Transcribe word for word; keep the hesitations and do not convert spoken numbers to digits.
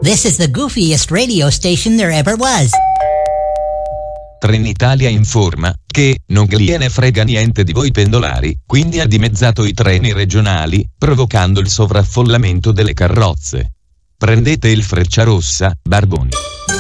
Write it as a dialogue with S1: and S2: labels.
S1: This is the goofiest radio station there ever was.
S2: Trenitalia informa che non gliene frega niente di voi pendolari, quindi ha dimezzato i treni regionali, provocando il sovraffollamento delle carrozze. Prendete il Frecciarossa, Barboni.